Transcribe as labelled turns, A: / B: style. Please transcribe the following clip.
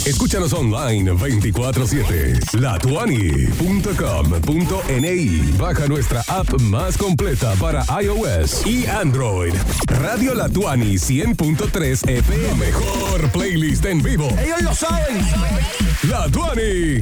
A: Escúchanos online 24/7. latuani.com.ni. Baja nuestra app más completa para iOS y Android. Radio La Tuani 100.3 FM. Mejor playlist en vivo.
B: Ellos lo saben.
A: La Tuani.